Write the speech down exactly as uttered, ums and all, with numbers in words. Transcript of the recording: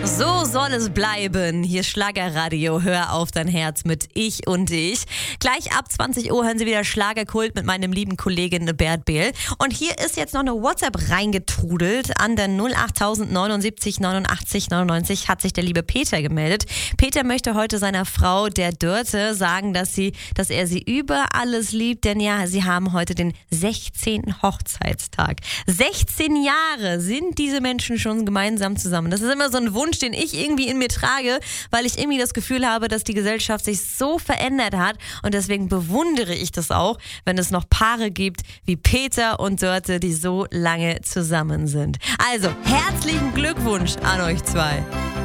So soll es bleiben. Hier Schlagerradio. Hör auf dein Herz mit Ich und Ich. Gleich ab zwanzig Uhr hören Sie wieder Schlagerkult mit meinem lieben Kollegen Bert Behl. Und hier ist jetzt noch eine WhatsApp reingetrudelt. An der null acht neunundsiebzig neunundachtzig neunundneunzig hat sich der liebe Peter gemeldet. Peter möchte heute seiner Frau, der Dörte, sagen, dass sie, dass er sie über alles liebt. Denn ja, sie haben heute den sechzehnten Hochzeitstag. sechzehn Jahre sind diese Menschen schon gemeinsam zusammen. Das ist immer so ein Wunsch, den ich irgendwie in mir trage, weil ich irgendwie das Gefühl habe, dass die Gesellschaft sich so verändert hat und deswegen bewundere ich das auch, wenn es noch Paare gibt wie Peter und Dörte, die so lange zusammen sind. Also, herzlichen Glückwunsch an euch zwei.